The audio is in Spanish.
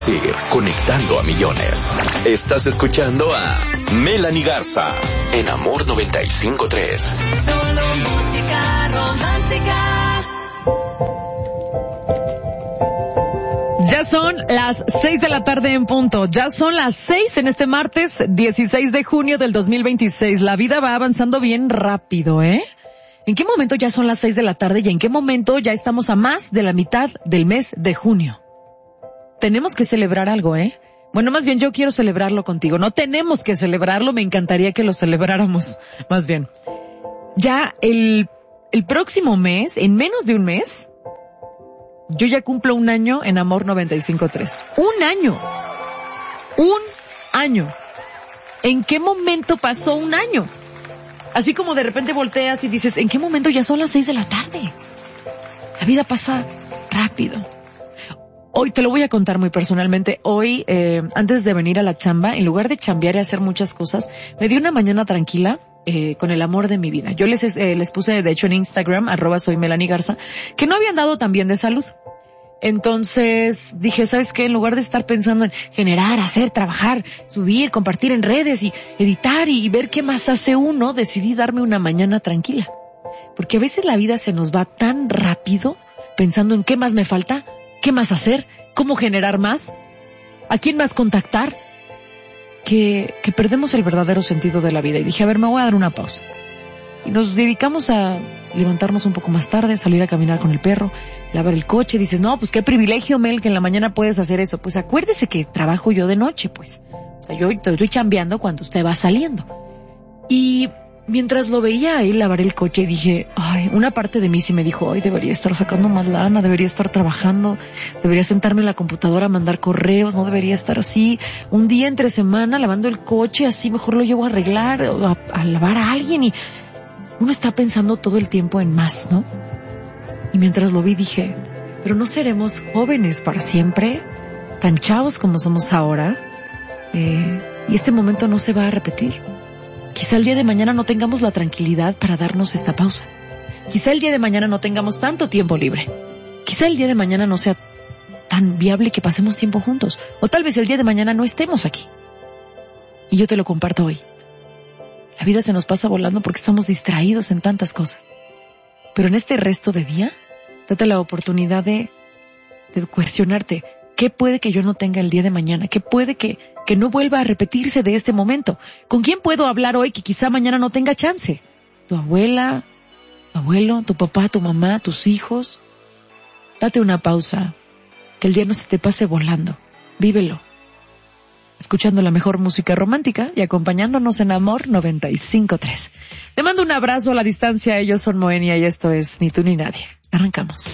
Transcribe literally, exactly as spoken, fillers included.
Sigue conectando a millones. Estás escuchando a Melanie Garza en Amor noventa y cinco punto tres. Solo música romántica. Ya son las seis de la tarde en punto. Ya son las seis en este martes dieciséis de junio del dos mil veintiséis. La vida va avanzando bien rápido, ¿eh? ¿En qué momento ya son las seis de la tarde y en qué momento ya estamos a más de la mitad del mes de junio? Tenemos que celebrar algo, ¿eh? Bueno, más bien yo quiero celebrarlo contigo. No tenemos que celebrarlo, me encantaría que lo celebráramos. Más bien. Ya el, el próximo mes, en menos de un mes, yo ya cumplo un año en Amor noventa y cinco punto tres. ¡Un año! ¡Un año! ¿En qué momento pasó un año? Así como de repente volteas y dices, ¿en qué momento ya son las seis de la tarde? La vida pasa rápido. Hoy te lo voy a contar muy personalmente. Hoy, eh, antes de venir a la chamba, en lugar de chambear y hacer muchas cosas, me di una mañana tranquila eh, con el amor de mi vida. Yo les eh, les puse, de hecho, en Instagram, arroba soy Melanie Garza, que no había andado tan bien de salud. Entonces dije, ¿sabes qué? En lugar de estar pensando en generar, hacer, trabajar, subir, compartir en redes y editar y, y ver qué más hace uno, decidí darme una mañana tranquila. Porque a veces la vida se nos va tan rápido pensando en qué más me falta, qué más hacer, cómo generar más, a quién más contactar, que, que perdemos el verdadero sentido de la vida. Y dije, a ver, me voy a dar una pausa. Y nos dedicamos a levantarnos un poco más tarde, salir a caminar con el perro, lavar el coche. Dices, no, pues qué privilegio, Mel, que en la mañana puedes hacer eso. Pues acuérdese que trabajo yo de noche, pues. O sea, yo estoy chambeando cuando usted va saliendo. Y mientras lo veía ahí lavar el coche, dije, ay, una parte de mí sí me dijo, ay, debería estar sacando más lana, debería estar trabajando, debería sentarme en la computadora a mandar correos, no debería estar así, un día entre semana lavando el coche, así mejor lo llevo a arreglar, a, a lavar a alguien. Y uno está pensando todo el tiempo en más, ¿no? Y mientras lo vi dije, pero no seremos jóvenes para siempre, tan chavos como somos ahora, eh, y este momento no se va a repetir. Quizá el día de mañana no tengamos la tranquilidad para darnos esta pausa. Quizá el día de mañana no tengamos tanto tiempo libre. Quizá el día de mañana no sea tan viable que pasemos tiempo juntos. O tal vez el día de mañana no estemos aquí. Y yo te lo comparto hoy. La vida se nos pasa volando porque estamos distraídos en tantas cosas. Pero en este resto de día, date la oportunidad de, de cuestionarte. ¿Qué puede que yo no tenga el día de mañana? ¿Qué puede que, que no vuelva a repetirse de este momento? ¿Con quién puedo hablar hoy que quizá mañana no tenga chance? ¿Tu abuela, tu abuelo, tu papá, tu mamá, tus hijos? Date una pausa. Que el día no se te pase volando. Vívelo. Escuchando la mejor música romántica y acompañándonos en Amor noventa y cinco punto tres. Te mando un abrazo a la distancia. Ellos son Moenia y esto es Ni tú ni nadie. Arrancamos.